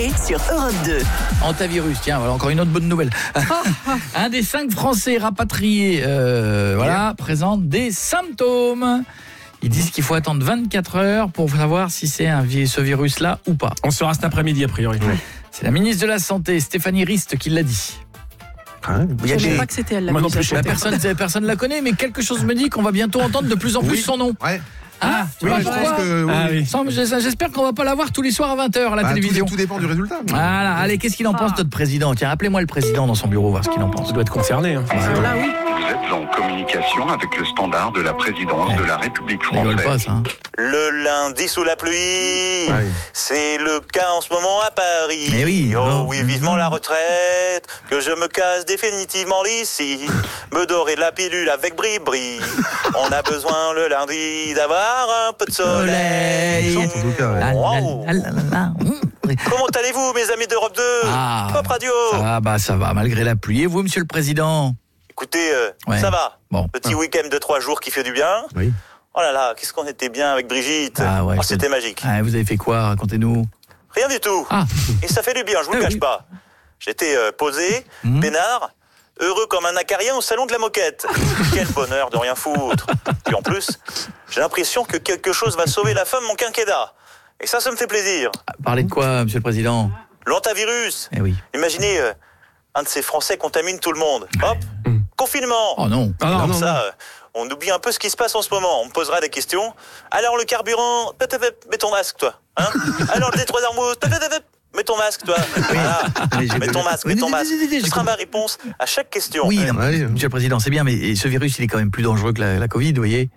Coé sur Europe 2. Antivirus, tiens, voilà encore une autre bonne nouvelle. Un des 5 Français rapatriés présente des symptômes. Ils disent qu'il faut attendre 24 heures pour savoir si c'est ce virus-là ou pas. On saura cet après-midi, a priori. Ouais. C'est la ministre de la Santé, Stéphanie Rist, qui l'a dit. Je ne savais pas que c'était elle. Moi non plus, Personne la connaît, mais quelque chose me dit qu'on va bientôt entendre de plus en plus son nom. Ouais. Tu vois je pourquoi pense que oui. J'espère qu'on va pas l'avoir tous les soirs à 20h à la télévision. Tout dépend du résultat. Voilà, allez, qu'est-ce qu'il en pense notre président? Tiens, appelez-moi le président dans son bureau, voir ce qu'il en pense. Ça doit être concerné. Hein. Là, oui. Vous êtes en communication avec le standard de la présidence de la République Rigole pas, française. ça. Hein. Le lundi sous la pluie, c'est le cas en ce moment à Paris. Mais oui. Oh oui, vivement la retraite, que je me casse définitivement d'ici, me dorer de la pilule avec bri-bri. On a besoin le lundi d'avoir un peu de soleil. Wow. Comment allez-vous, mes amis d'Europe 2 Pop Radio. Ça va, malgré la pluie. Et vous, monsieur le président? Écoutez, ça va. Bon. Petit week-end de 3 jours qui fait du bien. Oui. Oh là là, qu'est-ce qu'on était bien avec Brigitte. C'était magique. Vous avez fait quoi? Racontez-nous. Rien du tout. Et ça fait du bien, je vous le cache pas. J'étais posé, peinard, heureux comme un acarien au salon de la moquette. Quel bonheur de rien foutre. Puis en plus, j'ai l'impression que quelque chose va sauver la fin de mon quinquennat. Et ça me fait plaisir. Parlez de quoi, monsieur le président? L'antivirus. Oui. Imaginez, un de ces Français contamine tout le monde. Hop, confinement. Oh non. Comme ça, on oublie un peu ce qui se passe en ce moment. On me posera des questions. Alors le carburant, mets ton masque, toi. Hein? Alors le détroit d'Ormuz, mets ton masque, toi. Voilà. Mets ton masque. Ce sera ma réponse à chaque question. Oui, monsieur le président, c'est bien, mais ce virus, il est quand même plus dangereux que la Covid, vous voyez.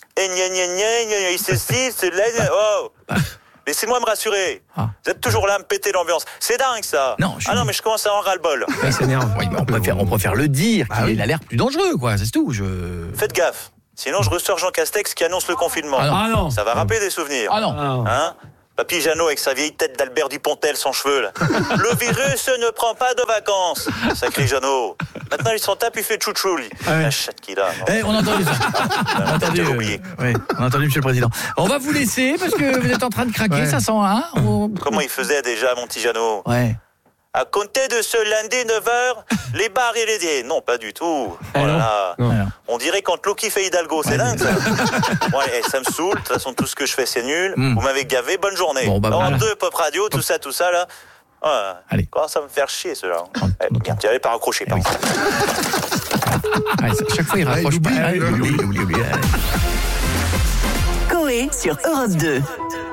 Laissez-moi me rassurer. Vous êtes toujours là à me péter l'ambiance. C'est dingue, ça. Non, mais je commence à en ras-le-bol. Il s'énerve. Oui, mais on préfère le dire, qu'il a l'air plus dangereux, quoi, c'est tout. Faites gaffe. Sinon, je ressors Jean Castex qui annonce le confinement. Non. Ça va rappeler des souvenirs. Hein? Papy Jeannot avec sa vieille tête d'Albert Dupontel sans cheveux, là. Le virus ne prend pas de vacances. Sacré Jeannot. Maintenant, il s'en tape, il fait chouchou, lui. La chatte qu'il a. On a entendu ça. On a entendu, on a entendu, monsieur le président. On va vous laisser, parce que vous êtes en train de craquer, ça sent, hein? Comment il faisait déjà, mon petit Jeannot? À compter de ce lundi 9h, les bars et les... Non, pas du tout. Oh là là. On dirait quand Loki fait Hidalgo, c'est dingue, ça. Ça me saoule, de toute façon, tout ce que je fais, c'est nul. Vous m'avez gavé, bonne journée. Europe 2, Pop Radio, tout ça, là. Allez. Ça va me faire chier, cela. Tu n'avais pas raccroché, par contre. Chaque fois, il raccroche pas. Coé sur Europe 2.